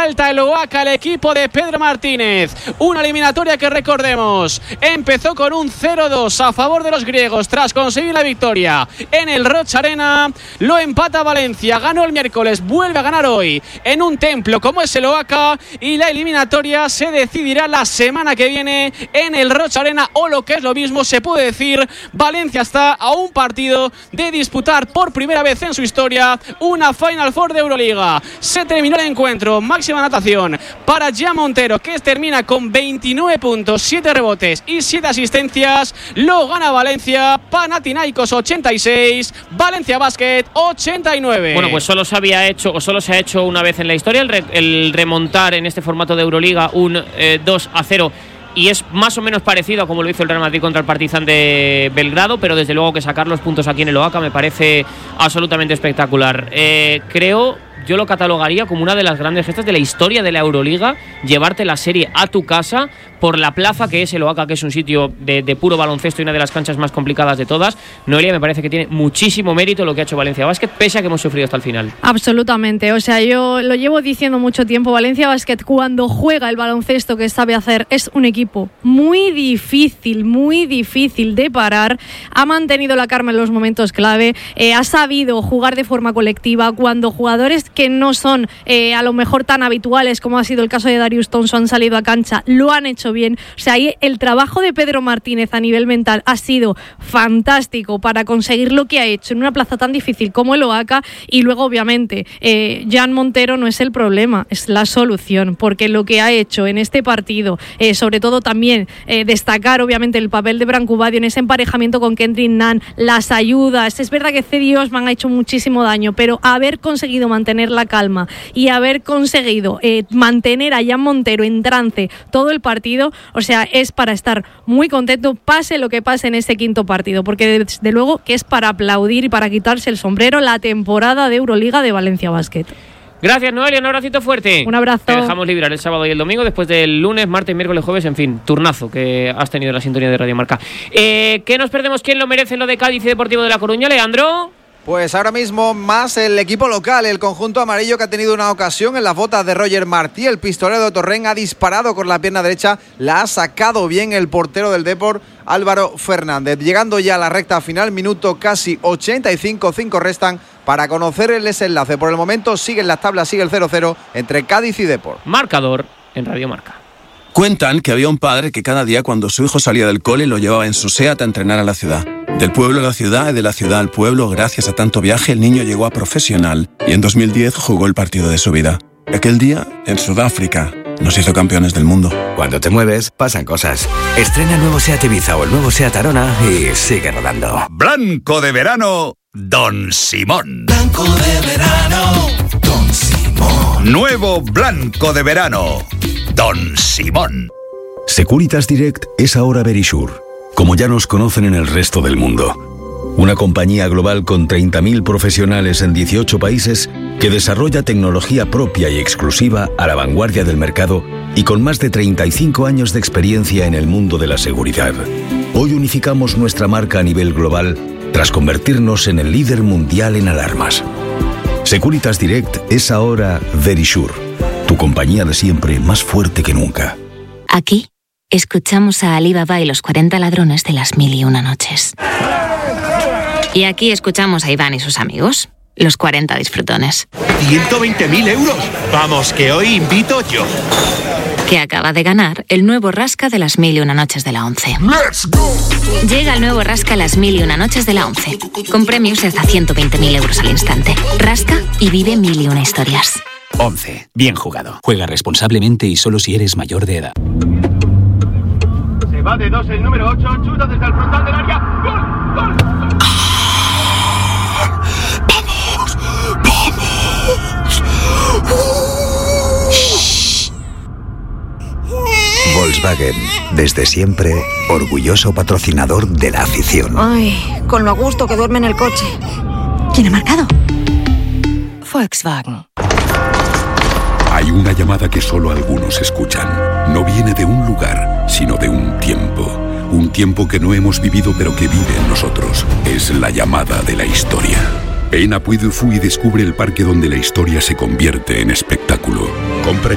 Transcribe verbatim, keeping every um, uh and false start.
Salta el Oaxaca, el equipo de Pedro Martínez. Una eliminatoria que, recordemos, empezó con un cero dos a favor de los griegos tras conseguir la victoria en el Rocha Arena. Lo empata Valencia, ganó el miércoles, vuelve a ganar hoy en un templo como es el Oaxaca, y la eliminatoria se decidirá la semana que viene en el Rocha Arena, o lo que es lo mismo, se puede decir, Valencia está a un partido de disputar por primera vez en su historia una Final Four de Euroliga. Se terminó el encuentro, máxima anotación para Jan Montero, que termina con veintinueve puntos, siete rebotes y siete asistencias. Lo gana Valencia, Panathinaikos ochenta y seis, Valencia Basket ochenta y nueve. Bueno, pues solo se había hecho, o solo se ha hecho una vez en la historia el, re, el remontar en este formato de Euroliga un eh, dos a cero. Y es más o menos parecido a como lo hizo el Real Madrid contra el Partizan de Belgrado, pero desde luego que sacar los puntos aquí en el Oaxaca me parece absolutamente espectacular. Eh, creo, yo lo catalogaría como una de las grandes gestas de la historia de la Euroliga, llevarte la serie a tu casa por la plaza que es el Oaxaca, que es un sitio de, de puro baloncesto y una de las canchas más complicadas de todas. Noelia, me parece que tiene muchísimo mérito lo que ha hecho Valencia Basket, pese a que hemos sufrido hasta el final. Absolutamente, o sea, yo lo llevo diciendo mucho tiempo, Valencia Basket cuando juega el baloncesto que sabe hacer es un equipo muy difícil, muy difícil de parar. Ha mantenido la calma en los momentos clave, eh, ha sabido jugar de forma colectiva cuando jugadores que no son eh, a lo mejor tan habituales como ha sido el caso de Darius Thompson han salido a cancha, lo han hecho bien. O sea, ahí el trabajo de Pedro Martínez a nivel mental ha sido fantástico para conseguir lo que ha hecho en una plaza tan difícil como el Oaxaca. Y luego obviamente eh, Jan Montero no es el problema, es la solución, porque lo que ha hecho en este partido, eh, sobre todo también eh, destacar obviamente el papel de Branco Badio en ese emparejamiento con Kendrick Nunn, las ayudas. Es verdad que Cedi Osman ha hecho muchísimo daño, pero haber conseguido mantener la calma y haber conseguido eh, mantener a Jan Montero en trance todo el partido, o sea, es para estar muy contento, pase lo que pase en ese quinto partido, porque desde luego que es para aplaudir y para quitarse el sombrero la temporada de Euroliga de Valencia Basket. Gracias, Noelia, un abracito fuerte. Un abrazo. Te dejamos librar el sábado y el domingo, después del lunes, martes, miércoles, jueves, en fin, turnazo que has tenido en la sintonía de Radio Marca. Eh, ¿Qué nos perdemos? ¿Quién lo merece en lo de Cádiz y Deportivo de La Coruña, Leandro? Pues ahora mismo más el equipo local, el conjunto amarillo, que ha tenido una ocasión en las botas de Roger Martí. El pistolero de Torrent ha disparado con la pierna derecha, la ha sacado bien el portero del Depor, Álvaro Fernández. Llegando ya a la recta final, minuto casi ochenta y cinco, cinco restan para conocer el desenlace. Por el momento siguen las tablas, sigue el cero cero entre Cádiz y Depor. Marcador en Radio Marca. Cuentan que había un padre que cada día cuando su hijo salía del cole lo llevaba en su SEAT a entrenar a la ciudad. Del pueblo a la ciudad y de la ciudad al pueblo, gracias a tanto viaje, el niño llegó a profesional y en dos mil diez jugó el partido de su vida. Aquel día, en Sudáfrica, nos hizo campeones del mundo. Cuando te mueves, pasan cosas. Estrena el nuevo SEAT Ibiza o el nuevo SEAT Arona y sigue rodando. Blanco de verano, Don Simón. Blanco de verano, Don Simón. Nuevo blanco de verano, Don Simón. Securitas Direct es ahora Verisure, como ya nos conocen en el resto del mundo. Una compañía global con treinta mil profesionales en dieciocho países que desarrolla tecnología propia y exclusiva a la vanguardia del mercado y con más de treinta y cinco años de experiencia en el mundo de la seguridad. Hoy unificamos nuestra marca a nivel global tras convertirnos en el líder mundial en alarmas. Securitas Direct es ahora Verisure, tu compañía de siempre más fuerte que nunca. Aquí escuchamos a Ali Baba y los cuarenta ladrones de las mil y una noches. Y aquí escuchamos a Iván y sus amigos, los cuarenta disfrutones. ¡ciento veinte mil euros! Vamos, que hoy invito yo. Que acaba de ganar el nuevo Rasca de las mil y una noches de la once. ¡Let's go! Llega el nuevo Rasca las mil y una noches de la once, con premios de hasta ciento veinte mil euros al instante. Rasca y vive mil y una historias. once. Bien jugado. Juega responsablemente y solo si eres mayor de edad. Se va de dos el número ocho, chuta desde el frontal del área. ¡Gol! ¡Gol! ¡Vamos! ¡Vamos! Volkswagen, desde siempre, orgulloso patrocinador de la afición. Ay, con lo a gusto que duerme en el coche. ¿Quién ha marcado? Volkswagen. Hay una llamada que solo algunos escuchan. No viene de un lugar, sino de un tiempo. Un tiempo que no hemos vivido pero que vive en nosotros. Es la llamada de la historia. Ven a Puy du Fou y descubre el parque donde la historia se convierte en espectáculo. Compra